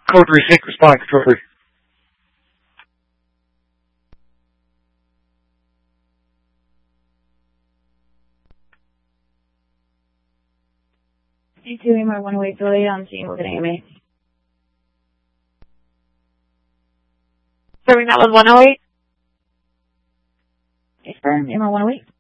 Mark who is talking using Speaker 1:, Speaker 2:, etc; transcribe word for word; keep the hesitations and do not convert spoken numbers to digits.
Speaker 1: Code three six, respond, control three.
Speaker 2: C two, Emo one oh eight, Philly, on scene, looking at me.
Speaker 3: Serving that was one oh eight?
Speaker 2: Yes, sir, Emo one oh eight.